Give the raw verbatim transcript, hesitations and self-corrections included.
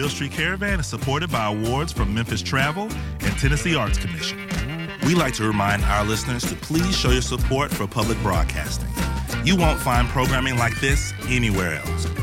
Beale Street Caravan is supported by awards from Memphis Travel and Tennessee Arts Commission. We like to remind our listeners to please show your support for public broadcasting. You won't find programming like this anywhere else.